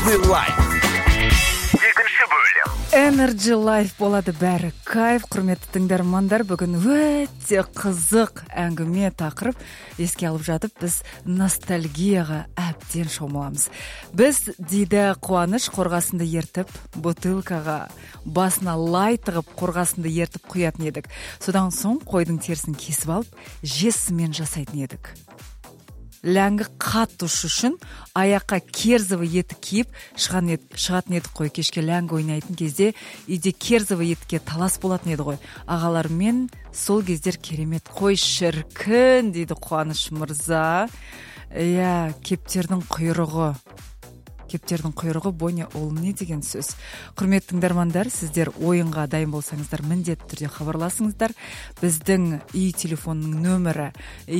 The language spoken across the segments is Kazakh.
Energy Life. Екінші бөлім. Energy Life болады бәрі кайф. Құрметті тыңдармандар, бүгін өте қызық әңгіме тақырып еске алып жатып, біз ностальгияға әбден шомыламыз. Біз дейді Қуаныш қорғасынды ертіп, бутылкаға басына лай тығып, қорғасынды ертіп құятын едік. Содан соң қойдың терісін кесіп алып, жесімен жасайтын едік. Ләңгі қатты ұшу үшін аяққа керзовый етік киіп шығатын едік қой. Кешке ләңгі ойнайтын кезде үйде керзовый етікке талас болатын еді ғой. Ағалармен сол кездер керемет қой, шіркін дейді Қуаныш мырза. Иә, кептердің құйрығы Боня, ол не деген сөз? Құрметті тыңдармандар, сіздер ойынға дайын болсаңыздар, міндетті түрде хабарласыңыздар. Біздің үй телефонының нөмірі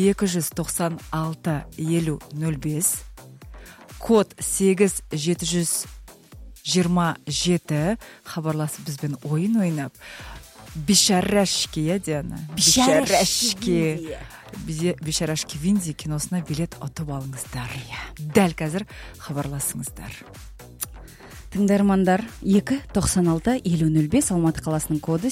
296-50-05, код 8727, хабарласып бізбен ойын ойнап. Бишарашки, я Диана? Бишарашки Винди киносына билет ұтып алыңыздар. Дәл қазір хабарласыңыздар. Тыңдармандар, 296-50-05, Алматы қаласының коды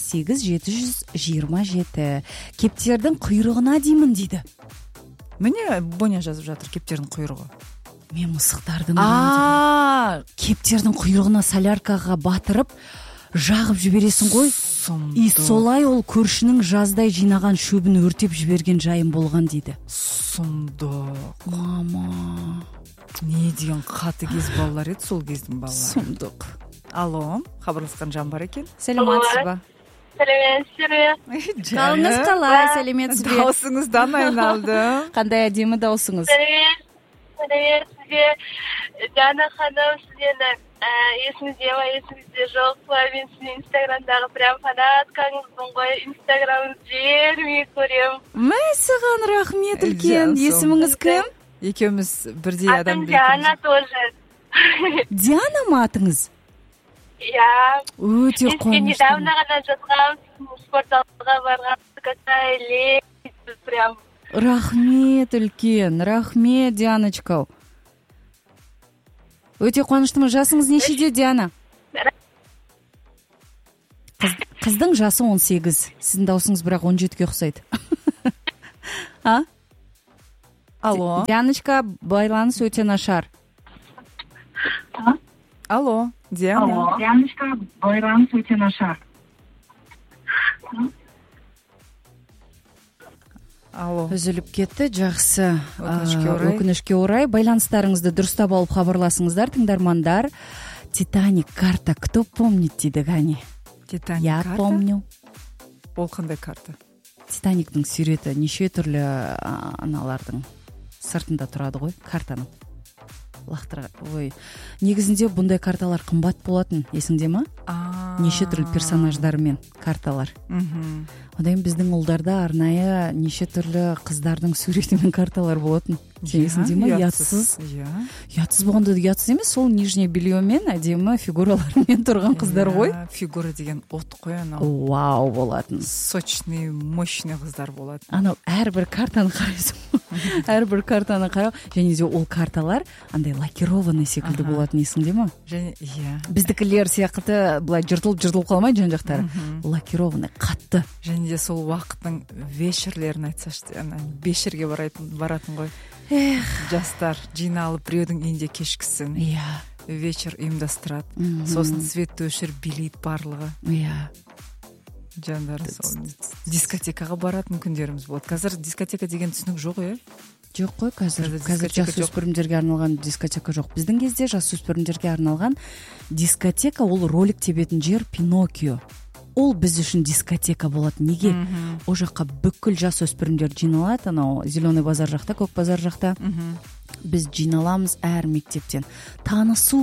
8727. Кептердің құйрығына деймін дейді. Міне Боня жазып жатыр, кептердің құйрығы. Мен мысықтардың кептердің құйрығына соляркаға батырып жағып жібересің ғой. И солай ол көршінің жаздай жинаған шөбін өртеп жіберген жайым болған дейді. Сұмдық. Мама. Не деген қатыгез балалар еді сол кездің балалары. Сұмдық. Алло, хабарласқан жан бар екен. Сәлеметсіз ба? Сәлеметсіз бе? Қалыңыз қалай, сәлеметсіз бе? Даусыңыздан айналды. Қандай әдемі даусыңыз? Сәлеметсіз бе? Диана ханым, сіздені есіңізде жоқ. Мен сіздің инстаграмдағы прям фанаткаңызбын ғой. Инстаграмыңыз жеріме көрем. Мәсіған рахмет үлкен. Есіміңіз кім? Екеуміз бірдей адам білеміз. Атым Диана тоже. Диана ма атыңыз? Я. Өте қуаныштымын. Мен недавно ғана жатқам, спортзалға барған, прям. Рахмет үлкен, рахмет Дианочка. Өте қуаныштымын. Жасыңыз нешеде, Диана? Қыздың жасы 18. Сіздің даусыңыз бірақ 17-ге ұқсайды. Алло. Дианочка, байланыс өте нашар. Алло, Диана. Дианочка, байланыс өте нашар. Үзіліп кетті, жақсы. Өкінішке орай. Байланыстарыңызды дұрыстап алып хабарласыңыздар, тыңдармандар. Титаник карта, кто помнит дейді, Гани? Титаник Я карта? помню. Ол қандай карта? Титаниктің суреті неше түрлі аналардың сыртында тұрады ғой, картаның. Ой, негізінде бұндай карталар қымбат болатын, есіңде ма? Неше түрлі персонаждармен карталар. Одан біздің ұлдарда арнайы неше түрлі қыздардың суретімен карталар болатын. Есіңде ма? Ятсыз. Ятсыз болғанда ятсыз емес, сол нижнее бельемен әдемі фигуралармен тұрған қыздар ғой. Фигура деген от қой анау. Вау болатын. Сочный, мощный қыздар болатын. Анау әрбір картаны қарайсың. Әрбір картаны қарау. Және де ол карталар андай лакированный секілді болатын, есіңде ма? Біздікілер сияқты былай жыртылып қалмайды жан жақтары. Лакированный, қатты. Және де сол уақыттың вечерлерін айтсашты, вечерге баратын ғой. Жастар жиналып біреудің үйінде кешкісін. Вечер ұйымдастырады. Сосын светті өшір билейді барлығы. Жандар сол дискотекаға баратын күндеріміз болады. Қазір дискотека деген түсінік жоқ, Жоқ қой, қазір жасөспірімдерге арналған дискотека жоқ. Біздің кезде жасөспірімдерге арналған дискотека, ол ролик тебетін жер Пиноккио. Ол біз үшін дискотека болады. Неге? О жаққа бүкіл жасөспірімдер жиналады, анау Зеленый базар жақта, Көк базар жақта. Біз жиналамыз әр мектептен. Танысу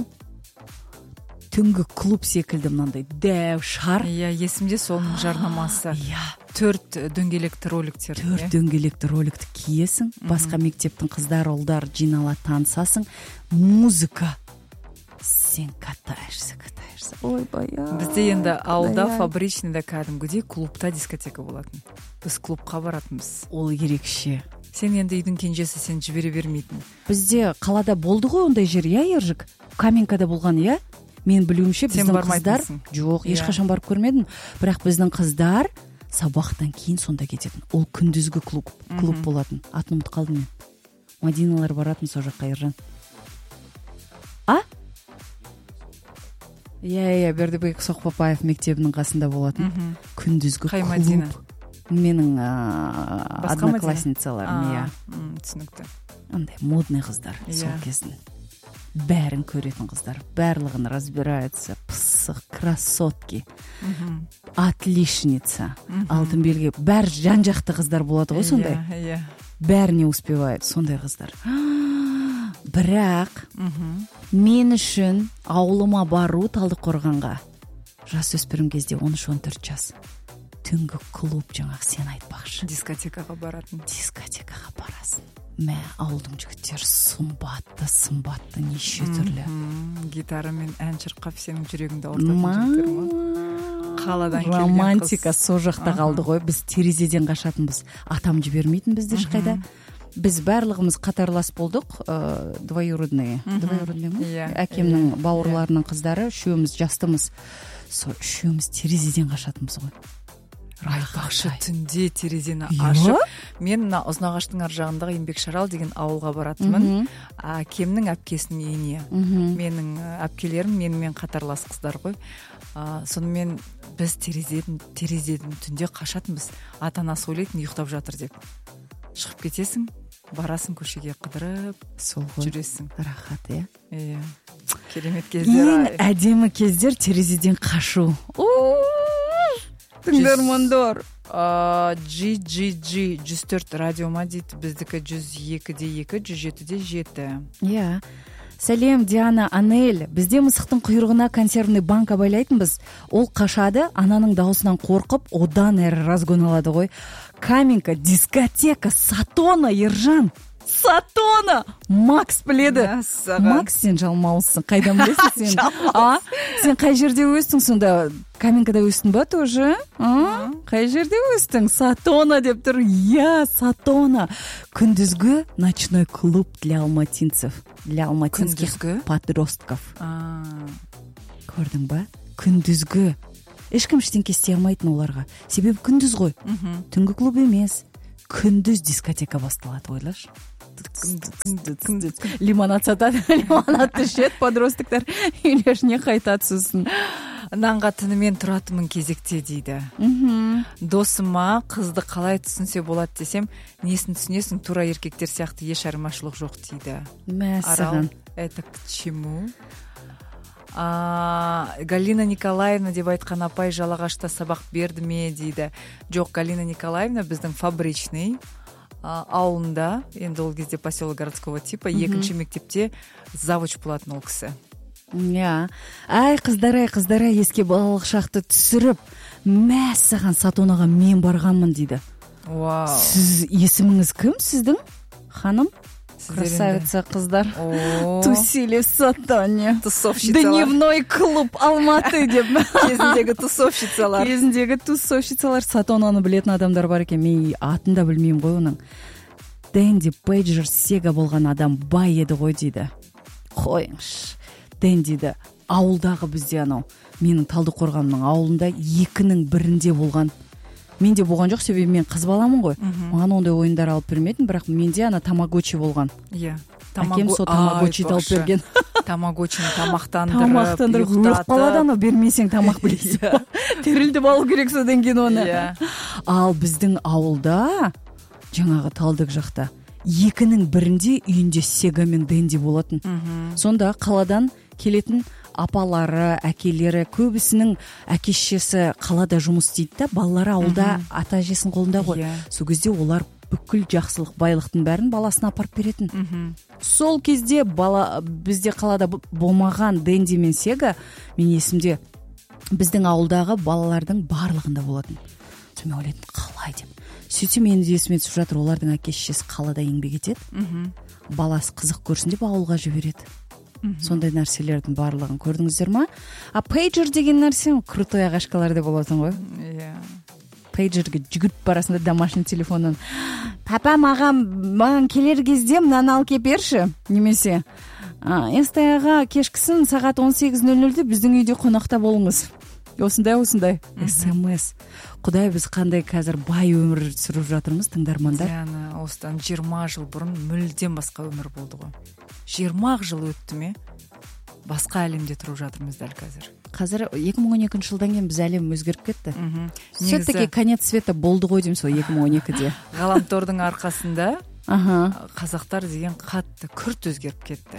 түнгі клуб секілді мынандай дәу шар. Есімде соның жарнамасы. 4 дөңгелекті роликтер. 4 дөңгелекті роликті киесің, басқа мектептің қыздар, ұлдар жинала танысасың. Музыка. Сен катаешься. Ой, баян. Бізде енді ауылда фабричныйда кәдімгідей клубта дискотека болатын. Біз клубқа баратынбыз. Ол ерекше. Сен енді үйдің кенжесі, сен жібере бермейтін. Бізде қалада болды ғой ондай жер, Ержик? Каменкада болған, иә? Мен білуімше Сен біздің қыздар бармайтынсың. жоқ, Иә. ешқашан барып көрмедім, бірақ біздің қыздар сабақтан кейін сонда кететін. Ол күндізгі клуб болатын. Атын ұмытып қалдым мен. Мадиналар баратын сол жаққа, Ержан. Иә, Бердібек Соқпапаев мектебінің қасында болатын. Күндізгі Қай клуб. Мадина? Менің Басқа Мадина? одноклассницаларым, иә. Түсінікті. Андай модный қыздар сол Иә. кездің. Бәрін көретін қыздар, барлығын разбирается, пысық, красотки, отличница, алтын белгі, бәр жан-жақты қыздар болады ғой сондай. Иә. Бәріне успевает, сондай қыздар. Бірақ мен үшін ауылыма бару Талдықорғанға жасөспірім кезде 13-14 жас. Түнгі клуб, жаңағы сен айтпақшы. Дискотекаға баратын. Дискотекаға барасың. Мә, ауылдың жігіттері сымбатты, неше түрлі. Гитарамен ән шырқап сенің жүрегіңді ауыртатын жігіттер ма? Қаладан келген қыз. Романтика со жақта қалды ғой. Біз терезеден қашатынбыз. Атам жібермейтін бізді ешқайда. Біз барлығымыз қатарлас болдық, двоюродные ма? Әкемнің бауырларының қыздары, үшеуміз жастымыз. Сол үшеуміз терезеден қашатынбыз ғой. Айтпақшы, түнде терезені ашып, мен мына Ұзынағаштың ар жағындағы Еңбекшарал деген ауылға баратынмын. Әкемнің әпкесінің үйіне. Менің әпкелерім менімен қатарлас қыздар ғой. Сонымен біз терезеден түнде қашатынбыз. Ата-анасы ойлайтын ұйықтап жатыр деп. Шығып кетесің, барасың көшеге қыдырып, жүресің. Рахат, иә. Иә. Керемет кездер. Ең әдемі кездер терезеден қашу. Тыңдармандар. GGG 104 радиома дейді, біздікі 102.2, 107.7. Иә. Сәлем, Диана, Анель. Бізде мысықтың құйрығына консервный банка байлайтынбыз. Ол қашады, ананың даусынан қорқып, одан әрі разгон алады ғой. Каменка, дискотека, Сатона, Ержан. Сатона! Макс біледі. Макс, сен жалмауызсың. Қайдан білесің сен? Сен қай жерде өстің сонда? Каменкада өстің ба тоже? Қай жерде өстің? Сатона деп тұр. Я, Сатона. Күндізгі ночной клуб для алматинцев. Для алматинских подростков. Көрдің ба? Күндізгі. Ешкім ештеңке істей алмайтын оларға. Себебі күндіз ғой. Түнгі клуб емес. Күндіз дискотека басталады, ойлашы. Лимонад сатады, лимонадты ішеді подростықтар, үйлеріне қайтады сосын. Нанға түнімен тұратымын кезекте дейді. Досыма қызды қалай түсінсе болады десем, несін түсінесің, тура еркектер сияқты еш айырмашылық жоқ дейді. Мәсіған. Это к чему? Галина Николаевна деп айтқан апай Жалағашта сабақ берді ме дейді. Жоқ, Галина Николаевна біздің фабричный ауылында, енді ол кезде поселок городского типа, екінші мектепте завуч болатын ол кісі. Иә. Ай, қыздар, еске балалық шақты түсіріп, мәссаған Сатонаға мен барғанмын дейді. Вау. Сіз есіміңіз кім сіздің? Ханым? Красавица қыздар. Тусили в Сатоне. Тусовщицалар. Дневной клуб Алматы деп. Кезіндегі тусовщицалар. Кезіндегі тусовщицалар. Сатонаны білетін адамдар бар екен. Мен атын да білмеймін ғой оның. Дэнди Пейджер Сега болған адам бай еді ғой дейді. Қойыңш. Дэндиді ауылдағы бізде анау. Менің Талдықорғанның ауылында 2-нің бірінде болған. Менде болған жоқ, себебі мен қыз баламын ғой. Маған ондай ойындар алып бермейтін, бірақ менде ана тамагочи болған. Иә. Әкем со тамагочи алып берген. Тамагочини тамақтандырып, өліп қалады анау, бермесең тамақ білесің. Терілдіп алу керек содан кейін оны. Ал біздің ауылда, жаңағы Талдық жақта, 2-нің бірінде үйінде Сега мен Дэнди болатын. Сонда қаладан келетін апалары, әкелері, көбісінің әке-шешесі қалада жұмыс істейді да, балалары ауылда ата-әжесінің қолында ғой. Сол кезде олар бүкіл жақсылық, байлықтың бәрін баласына апарып беретін. Сол кезде бізде қалада болмаған Дэнди мен Сега, мен есімде біздің ауылдағы балалардың барлығында болатын. Мен ойлайтын, қалай деп. Сөйтсем енді есіме түсіп жатыр, олардың әке-шешесі қалада еңбек етеді. Баласы қызық көрсін деп ауылға жібереді. Сондай нәрселердің барлығын көрдіңіздер ма? Пейджер деген нәрсе крутой ағашкалар деп болатын ғой. Пейджерге жүгіріп барасында домашний телефоннан. Папа маған келер кезде мынаны алып кеп берші. Немесе СТАга кешкісін сағат 18:00 біздің үйде қонақта болыңыз. Осындай СМС. Құдай, біз қандай қазір бай өмір сүріп жатырмыз, тыңдармандар. Яғни осыдан 20 жыл бұрын мүлдем басқа өмір болды ғой. 20 жыл өтті ме? Басқа әлемде тұрып жатырмыз дәл қазір. Қазір 2012 жылдан кейін біз әлем өзгеріп кетті. Все-таки конец света болды ғой деймін сол 2012-де. Ғаламтордың арқасында қазақтар деген қатты күрт өзгеріп кетті.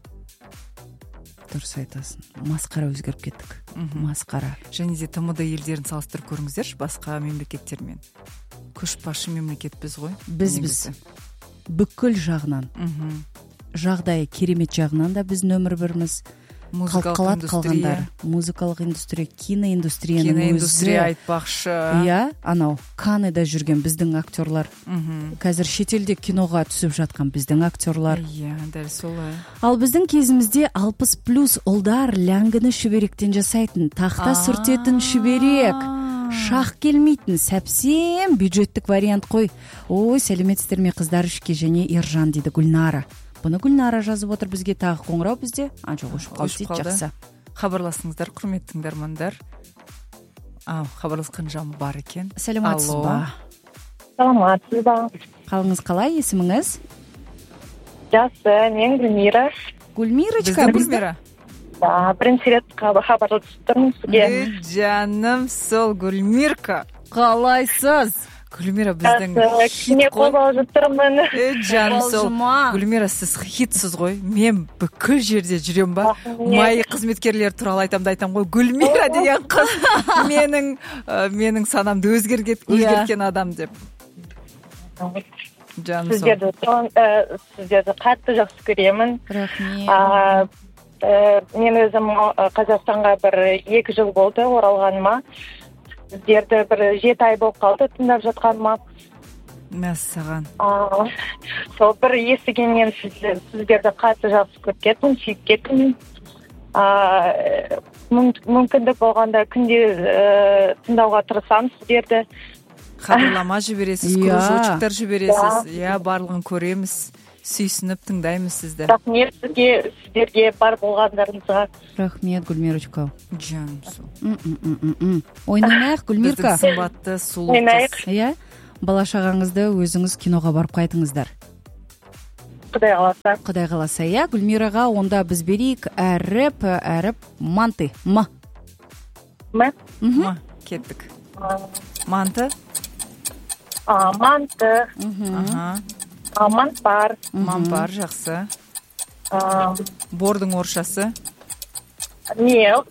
Дұрыс айтасың. Масқара өзгеріп кеттік. Масқара. Және де ТМД елдерін салыстырып көріңіздерші басқа мемлекеттермен. Көшбасшы мемлекет біз ғой. Біз. Бүкіл жағынан. Жағдайы керемет жағынан да біз нөмір бірміз. Қалқалат қалғандар. Музыкалық индустрия, киноиндустрияның өзі. Айтпақшы. Иә, анау Канада жүрген біздің актерлар. Қазір шетелде киноға түсіп жатқан біздің актерлар. Иә, дәл солай. Ал біздің кезімізде 60+ ұлдар ләңгіні шүберектен жасайтын, тақта сүртетін шүберек. Шақ келмейтін, сәпсем бюджеттік вариант қой. Ой, сәлеметсіздер ме қыздар, үшке және Ержан дейді Гүлнара. Бұны Гүлнара жазып отыр бізге, тағы қоңырау бізде. Жоқ, өшіп қалды дейді, жақсы. Хабарласыңыздар, құрметті тыңдармандар. Хабарласқан жан бар екен. Сәлеметсіз ба? Саламатсыз ба? Қалыңыз қалай, есіміңіз? Жақсы, мен Гүлмира. Гүлмирочка, Гүлмира. Бірінші рет хабарласып тұрмын сізге. Жаным, сол Гүлмирка. Қалайсыз? Гүлмира біздің кішкене қобалжып тұрмын. Жаным, сол Гүлмира, сіз хитсіз ғой. Мен бүкіл жерде жүрем ба? Майы қызметкерлер туралы айтам ғой. Гүлмира деген қыз менің санамды өзгерткен адам деп. Жаным, сол. Сіздерді қатты жақсы көремін. Рахмет. Мен өзім Қазақстанға бір 2 жыл болды оралғаныма. Сіздерді бір 7 ай болып қалды тыңдап жатқаныма. Мәссаған. Сол бір естігеннен сіздерді қатты жақсы көріп кеттім, сүйіп кеттім. Мүмкіндік болғанда күнде тыңдауға тырысамын сіздерді. Хабарлама жібересіз, кружочектар жібересіз. Иә, барлығын көреміз. Сүйсініп тыңдаймыз сізді. Рахмет сіздерге бар болғандарыңызға. Рахмет, Гүлмирочка. Жаным, сол. Ойнайық, Гүлмирка. Біздің сымбатты, сұлу қыз. Ойнайық. Иә, бала шағаңызды өзіңіз киноға барып қайтыңыздар. Құдай қаласа. Құдай қаласа, иә. Гүлмираға онда біз берейік әріп манты. М. Кеттік. Манты? Манты. Манпар. Манпар, жақсы. Бордың оршасы? Мел.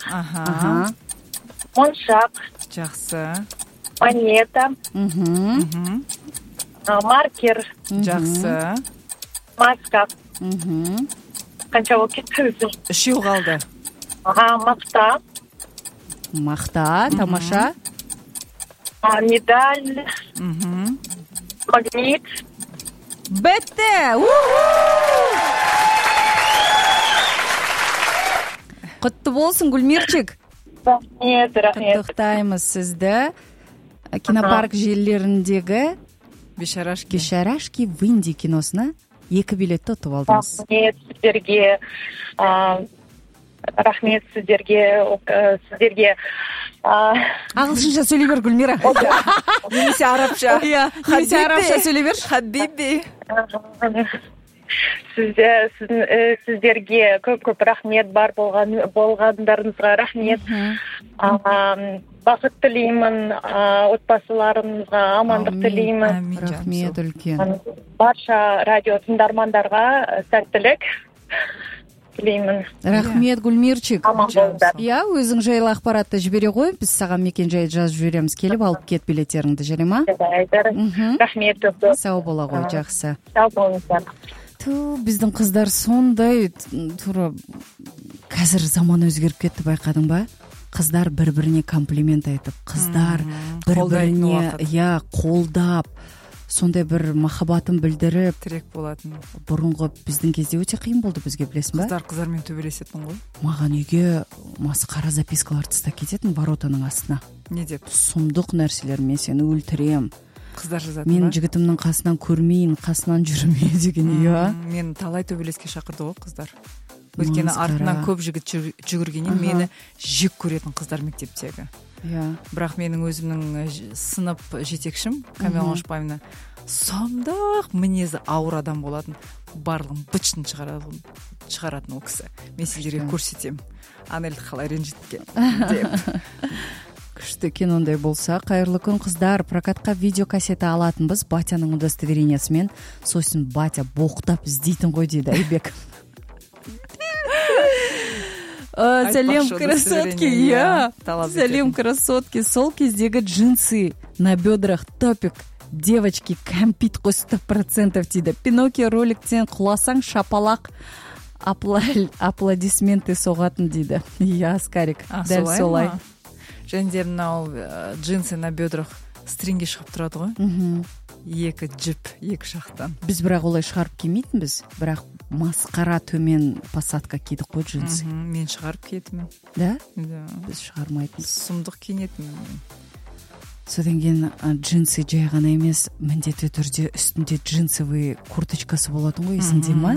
Моншақ. Жақсы. Монета. Маркер. Жақсы. Маска. Қанша болып кетті өзі? 3 қалды. Мақта, тамаша. Медаль. Магнит. Бітті! Құтты болсын, Гүлмирчик. Рахмет. Құттықтаймыз сізді. Кинопарк желілеріндегі Бешарашки в Индии киносына 2 билетті ұтып алдыңыз. Рахмет сіздерге. Ағылшынша сөйлей бер, Гүлмира. Немесе арабша. Немесе арабша сөйлей бер. Хабиби. Сіздерге көп рахмет, бар болғандарыңызға рахмет. Бақыт тілеймін, отбасыларымызға амандық тілеймін. Рахмет үлкен. Барша радио тыңдармандарға сәттілік тілеймін. Рахмет, Гүлмирчик. Иә, өзің жайлы ақпаратты жібере ғой, біз саған мекен жайды жазып жібереміз, келіп алып кет билеттеріңді, жарай ма? Рахмет. Сау бола ғой, жақсы. Сау болыңыздар. Біздің қыздар сондай тура қазір заман өзгеріп кетті, байқадың ба? Қыздар бір-біріне комплимент айтып, қыздар бір-біріне қолдап, сондай бір махаббатын білдіріп тірек болатын. Бұрынғы біздің кезде өте қиын болды бізге, білесің ба? Қыздармен төбелесетін ғой. Маған үйге масқара запискалар тастап кететін воротаның астына. Не деп? Сұмдық нәрселер, мен сені өлтірем. Қыздар жазатын ба? Мен жігітімнің қасынан көрмейін, қасынан жүрме деген. Мен талай төбелеске шақырды ғой қыздар. өйткені Масқара. артынан көп жігіт жүгіргеннен мені жек көретін қыздар мектептегі. иә Бірақ менің өзімнің сынып жетекшім Камила Ошпаевна сондай мінезі ауыр адам болатын, барлығын бычын шығаратын ол кісі. Мен сіздерге көрсетемін, Анельді қалай ренжіткен деп. күшті екен. Ондай болса, қайырлы күн қыздар, прокатқа видеокассета алатынбыз батяның удостоверениясымен, сосын батя боқтап іздейтін ғой дейді Айбек. Сәлем, красотки. Я сәлем, красотки. Сол кездегі джинсы на бедрах топик, девочки кәмпит қой 100% дейді. Пиноккио роликтен құласаң шапалақ аплодисменты соғатын дейді. Я, Аскарик, дәл солай. Және де мынау джинсы на бедрах стринге шығып тұрады ғой. Екі джип, екі жақтан. Біз бірақ олай шығарып кимейтінбіз, бірақ масқара төмен посадка кидік қой джинсы. Мен шығарып киетінмін. Да? Да. Біз шығармайтынбыз. Сұмдық киінетінмін. Содан кейін джинсы жай ғана емес, міндетті түрде үстінде джинсовый курточкасы болатын ғой, есіңде ма?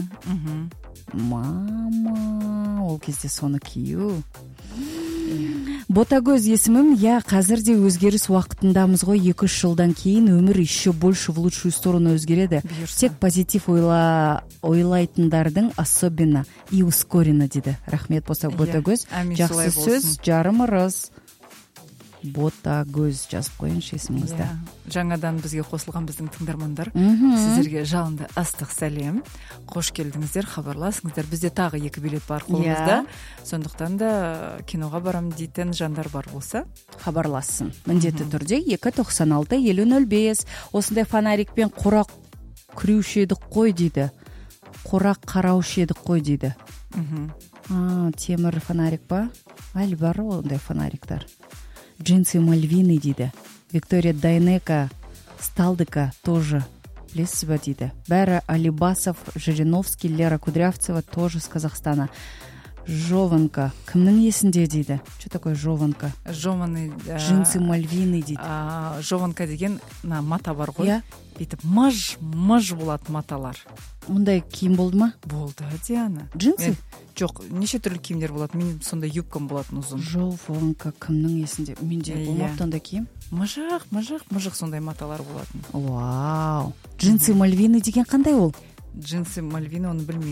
Мама, ол кезде соны кию. Ботагөз есімім. Я, қазір де өзгеріс уақытындамыз ғой. 2-3 жылдан кейін өмір еще больше в лучшую сторону өзгереді. Тек позитив ойлайтындардың особенно и ускоренно дейді. Рахмет болса Ботагөз. Жақсы сөз, жарым ырыс. Ботагөз жазып қойыңызшы есіміңізді. Жаңадан бізге қосылған біздің тыңдармандар, сіздерге жалынды ыстық сәлем. Қош келдіңіздер, хабарласыңыздар. Бізде тағы 2 билет бар қолымызда. Сондықтан да киноға барам дейтін жандар бар болса, хабарлассын. Міндетті түрде 296-5005. Осындай фонарикпен қора күреуші едік қой дейді. Қора қараушы едік қой дейді. Темір фонарик ба? Әлі бар ондай фонариктар. Джинсы Мальвины дейді. Виктория Дайнека, Сталдыка тоже. Білесіз ба дейді. Бәрі Алибасов, Жириновский, Лера Кудрявцева тоже с Казахстана. Жованка. Кімнің есінде дейді? Что такое жованка? Джинсы Мальвины дейді. Жованка деген мата бар ғой. Бүйтіп мыж болады маталар. Ондай киім болды ма? Болды, Диана. Джинсы? Жоқ, неше түрлі киімдер болады. Мен сондай юбкам болатын ұзын. Жованка кімнің есінде? Менде болмапты ондай киім. Мыжық сондай маталар болатын. Вау. Джинсы Мальвины деген қандай ол? Джинсы Мальвины оны білмеймін.